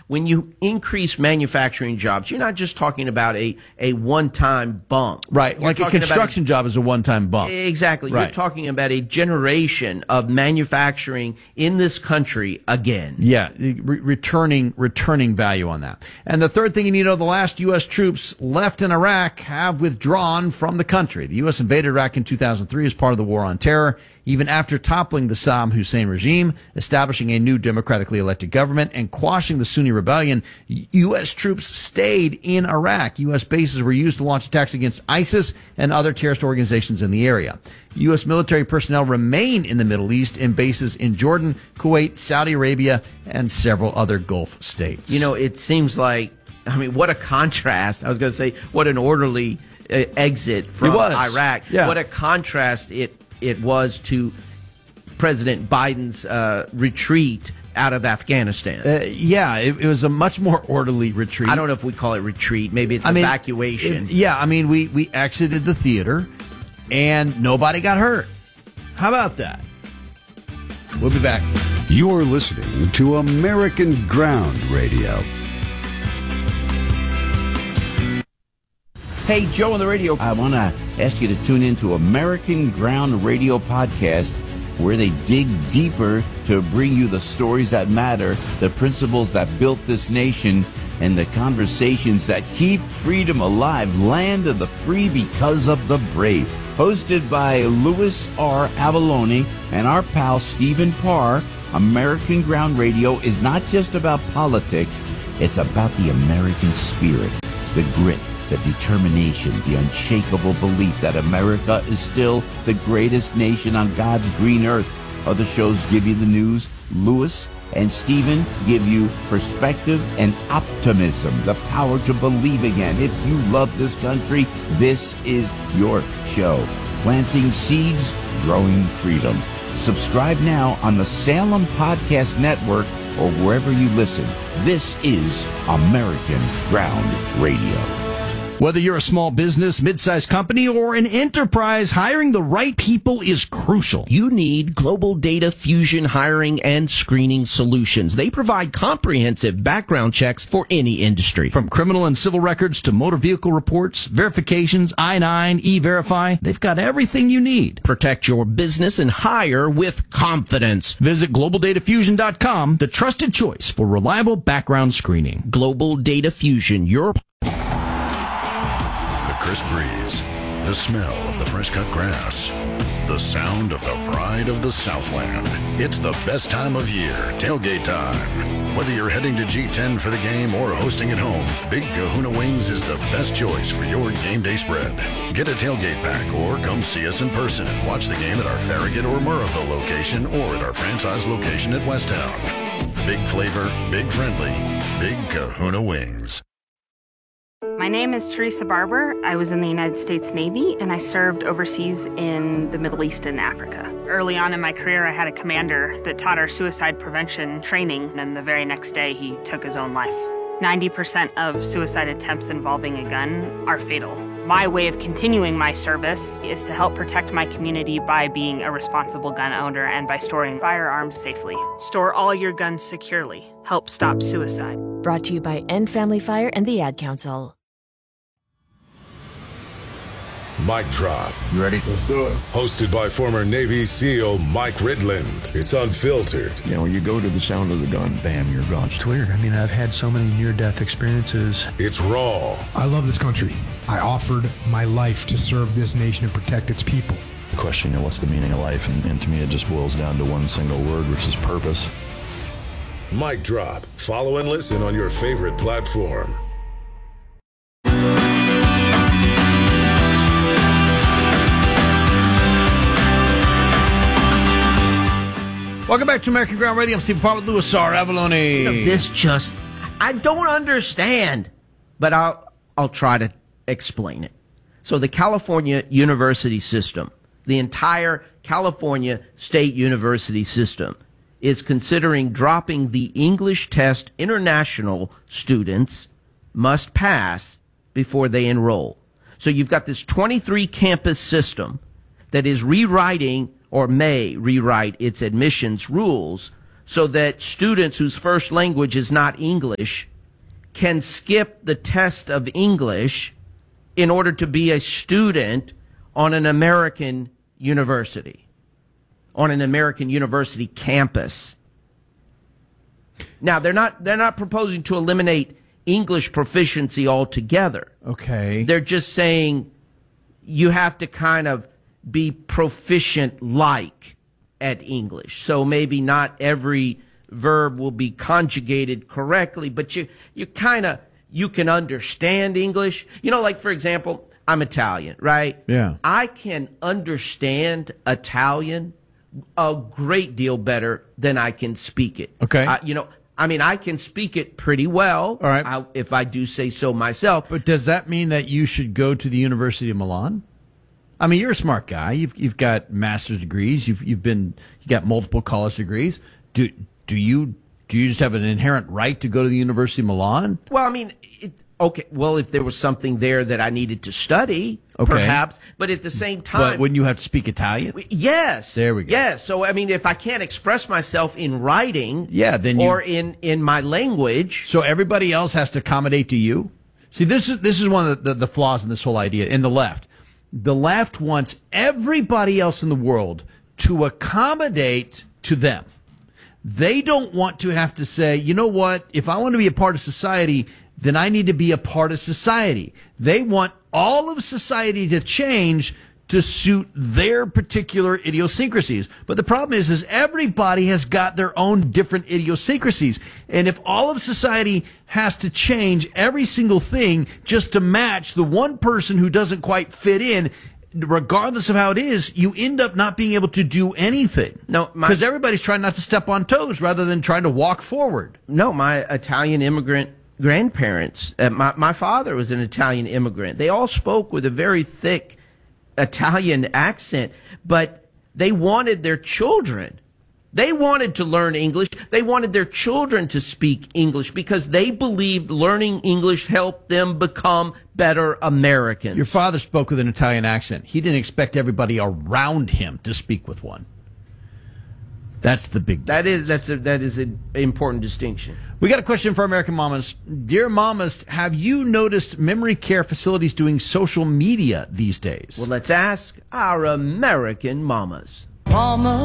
when you increase manufacturing jobs, you're not just talking about a one-time bump. Right, like a construction job is a one-time bump. Exactly. Right. You're talking about a generation of manufacturing in this country again. Yeah, returning value on that. And the third thing you need to know, the last U.S. troops left in Iraq have withdrawn from the country. The U.S. invaded Iraq in 2003 as part of the War on Terror, even after toppling the Saddam Hussein regime, establishing a new democratically elected government, and quashing the Sunni rebellion. U.S. troops stayed in Iraq. U.S. bases were used to launch attacks against ISIS and other terrorist organizations in the area. U.S. military personnel remain in the Middle East in bases in Jordan, Kuwait, Saudi Arabia, and several other Gulf states. You know, it seems like, I mean, what a contrast. I was going to say, what an orderly exit from Iraq. Yeah. What a contrast it was to President Biden's retreat out of Afghanistan. It was a much more orderly retreat. I don't know if we call it retreat. Maybe it's evacuation. We exited the theater and nobody got hurt. How about that? We'll be back. You're listening to American Ground Radio. Hey, Joe on the radio. I want to ask you to tune into American Ground Radio podcast, where they dig deeper to bring you the stories that matter, the principles that built this nation, and the conversations that keep freedom alive. Land of the free because of the brave. Hosted by Louis R. Avalone and our pal Stephen Parr, American Ground Radio is not just about politics, it's about the American spirit, the grit, the determination, the unshakable belief that America is still the greatest nation on God's green earth. Other shows give you the news. Louis and Stephen give you perspective and optimism, the power to believe again. If you love this country, this is your show. Planting seeds, growing freedom. Subscribe now on the Salem Podcast Network or wherever you listen. This is American Ground Radio. Whether you're a small business, mid-sized company, or an enterprise, hiring the right people is crucial. You need Global Data Fusion hiring and screening solutions. They provide comprehensive background checks for any industry. From criminal and civil records to motor vehicle reports, verifications, I-9, E-Verify, they've got everything you need. Protect your business and hire with confidence. Visit GlobalDataFusion.com, the trusted choice for reliable background screening. Global Data Fusion, your... Crisp breeze, the smell of the fresh cut grass, the sound of the pride of the Southland. It's the best time of year, tailgate time. Whether you're heading to G10 for the game or hosting at home, Big Kahuna Wings is the best choice for your game day spread. Get a tailgate pack or come see us in person and watch the game at our Farragut or Murrayville location or at our franchise location at Westtown. Big flavor, big friendly, Big Kahuna Wings. My name is Teresa Barber. I was in the United States Navy, and I served overseas in the Middle East and Africa. Early on in my career, I had a commander that taught our suicide prevention training, and the very next day, he took his own life. 90% of suicide attempts involving a gun are fatal. My way of continuing my service is to help protect my community by being a responsible gun owner and by storing firearms safely. Store all your guns securely. Help stop suicide. Brought to you by End Family Fire and the Ad Council. Mic Drop. You ready? Let's do it. Hosted by former Navy SEAL Mike Ridland. It's unfiltered. You know, when you go to the sound of the gun, bam, you're gone. It's weird. I mean, I've had so many near-death experiences. It's raw. I love this country. I offered my life to serve this nation and protect its people. The question, you know, what's the meaning of life? And to me, it just boils down to one single word, which is purpose. Mic Drop. Follow and listen on your favorite platform. Welcome back to American Ground Radio. I'm Stephen Parr with Louis R. Avalone. You know, this just, I don't understand, but I'll try to explain it. So the California university system, the entire California State University system, is considering dropping the English test international students must pass before they enroll. So you've got this 23 campus system that is rewriting or may rewrite its admissions rules so that students whose first language is not English can skip the test of English in order to be a student on an American university, on an American university campus. Now, they're not proposing to eliminate English proficiency altogether. Okay. They're just saying you have to kind of be proficient like at English. So maybe not every verb will be conjugated correctly, but you can understand English. You know, like, for example, I'm Italian, right? Yeah. I can understand Italian a great deal better than I can speak it. Okay. I can speak it pretty well. All right. If I do say so myself. But does that mean that you should go to the University of Milan? I mean, you're a smart guy. You've got master's degrees. You got multiple college degrees. Do you just have an inherent right to go to the University of Milan? Well, I mean, okay. Well, if there was something there that I needed to study, perhaps. But at the same time, but wouldn't you have to speak Italian? Yes. There we go. Yes. So, I mean, if I can't express myself in writing, then or in my language, so everybody else has to accommodate to you. See, this is one of the flaws in this whole idea. In the left wants everybody else in the world to accommodate to them. They don't want to have to say, you know what, if I want to be a part of society, then I need to be a part of society. They want all of society to change to suit their particular idiosyncrasies. But the problem is everybody has got their own different idiosyncrasies. And if all of society has to change every single thing just to match the one person who doesn't quite fit in, regardless of how it is, you end up not being able to do anything. No, because everybody's trying not to step on toes rather than trying to walk forward. No, my Italian immigrant grandparents, my father was an Italian immigrant. They all spoke with a very thick Italian accent, but they wanted their children. They wanted to learn English. They wanted their children to speak English because they believed learning English helped them become better Americans. Your father spoke with an Italian accent. He didn't expect everybody around him to speak with one. That's the big difference. That is an important distinction. We got a question for American mamas. Dear mamas, have you noticed memory care facilities doing social media these days? Well, let's ask our American mamas. Mama.